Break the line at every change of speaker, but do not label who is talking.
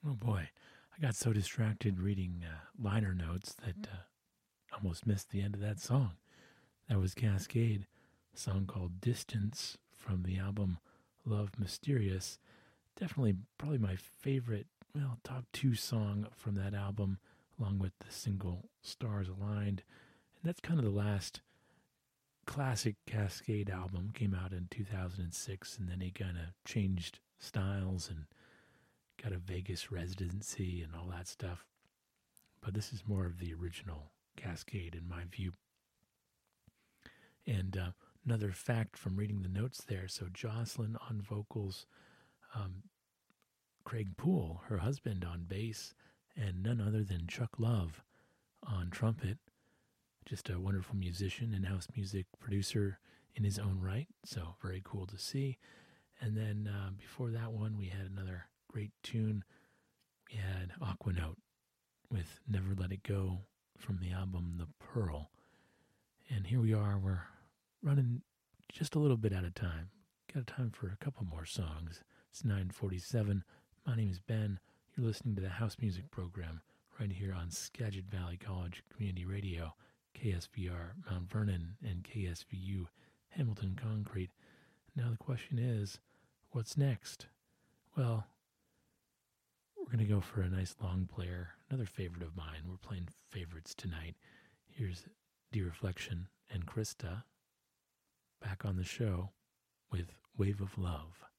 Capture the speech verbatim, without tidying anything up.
Oh boy, I got so distracted reading uh, liner notes that uh, almost missed the end of that song. That was Cascade, a song called Distance from the album Love Mysterious. Definitely, probably my favorite, well, top two song from that album, along with the single Stars Aligned. And that's kind of the last classic Cascade album, came out in two thousand six, and then he kind of changed styles and got a Vegas residency and all that stuff. But this is more of the original Cascade in my view. And uh, another fact from reading the notes there, so Jocelyn on vocals, um, Craig Poole, her husband, on bass, and none other than Chuck Love on trumpet. Just a wonderful musician and house music producer in his own right, so very cool to see. And then uh, before that one, we had another great tune. We had Aquanaut with Never Let It Go from the album The Pearl. And here we are, we're running just a little bit out of time. Got time for a couple more songs. It's nine forty-seven. My name is Ben. You're listening to the House Music Program right here on Skagit Valley College Community Radio, K S V R Mount Vernon, and K S V U Hamilton Concrete. Now the question is, what's next? Well, we're going to go for a nice long player, another favorite of mine. We're playing favorites tonight. Here's D-Reflection and Krista back on the show with Wave of Love.